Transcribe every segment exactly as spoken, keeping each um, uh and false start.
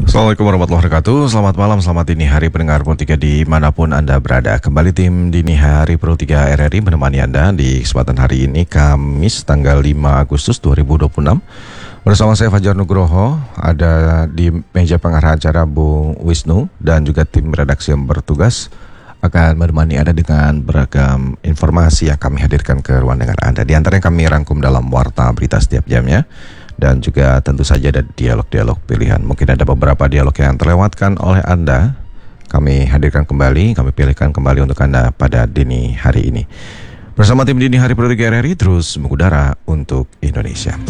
Assalamualaikum warahmatullahi wabarakatuh. Selamat malam, selamat dini hari pendengar Pro tiga dimanapun Anda berada. Kembali tim Dini Hari Pro tiga R R I menemani Anda di kesempatan hari ini, Kamis tanggal lima Agustus dua ribu dua puluh enam. Bersama saya Fajar Nugroho, ada di meja pengarah acara Bung Wisnu dan juga tim redaksi yang bertugas akan menemani Anda dengan beragam informasi yang kami hadirkan ke ruang dengar Anda. Di antara yang kami rangkum dalam Warta Berita setiap jamnya. Dan juga tentu saja ada dialog-dialog pilihan. Mungkin ada beberapa dialog yang terlewatkan oleh Anda. Kami hadirkan kembali, kami pilihkan kembali untuk Anda pada dini hari ini. Bersama tim Dini Hari Pro tiga R R I terus mengudara untuk Indonesia.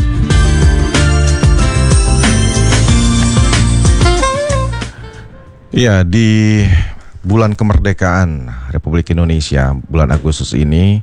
Ya, di bulan kemerdekaan Republik Indonesia, bulan Agustus ini,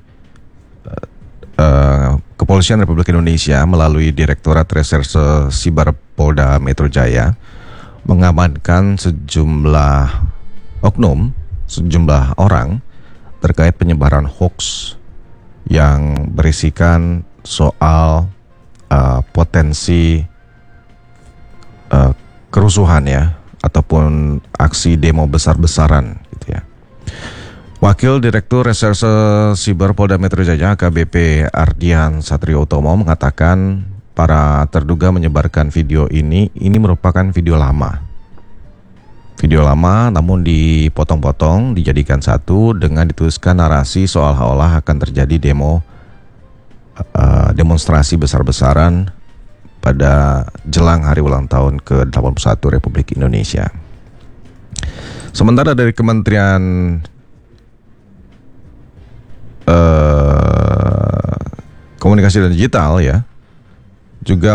Uh, Kepolisian Republik Indonesia melalui Direktorat Reserse Siber Polda Metro Jaya mengamankan sejumlah oknum, sejumlah orang terkait penyebaran hoax yang berisikan soal uh, potensi uh, kerusuhan ya, ataupun aksi demo besar-besaran gitu ya. Wakil Direktur Reserse Siber Polda Metro Jaya A K B P Ardian Satrio Utomo mengatakan para terduga menyebarkan video ini ini merupakan video lama. Video lama namun dipotong-potong dijadikan satu dengan dituliskan narasi seolah-olah akan terjadi demo uh, demonstrasi besar-besaran pada jelang hari ulang tahun ke delapan puluh satu Republik Indonesia. Sementara dari Kementerian Uh, Komunikasi dan Digital ya juga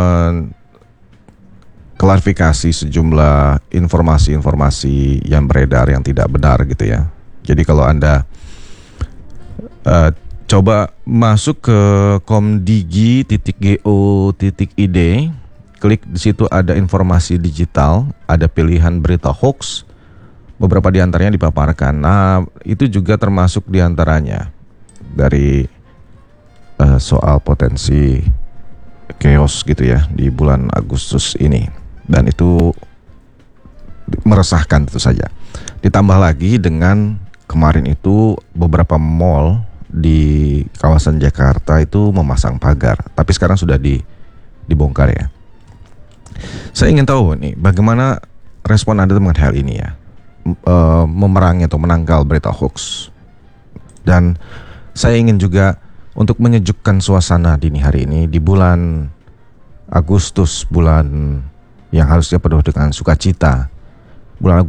mengklarifikasi sejumlah informasi-informasi yang beredar yang tidak benar gitu ya. Jadi kalau Anda uh, coba masuk ke komdigi titik go titik id, klik di situ ada informasi digital, ada pilihan berita hoax, beberapa di antaranya dipaparkan. Nah, itu juga termasuk di antaranya dari uh, soal potensi chaos gitu ya di bulan Agustus ini, dan itu meresahkan tentu saja. Ditambah lagi dengan kemarin itu beberapa mall di kawasan Jakarta itu memasang pagar, tapi sekarang sudah di, dibongkar ya. Saya ingin tahu nih bagaimana respon Anda dengan hal ini ya, uh, memerangi atau menangkal berita hoax. Dan saya ingin juga untuk menyejukkan suasana dini hari ini di bulan Agustus, bulan yang harusnya penuh dengan sukacita. Bulan